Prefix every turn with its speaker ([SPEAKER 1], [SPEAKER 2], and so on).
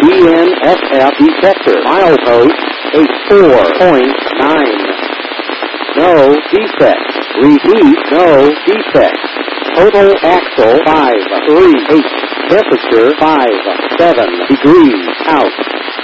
[SPEAKER 1] BNSF detector. Milepost 84.9. No defects. Repeat, no defects. Total axle 538. Temperature 57 degrees out.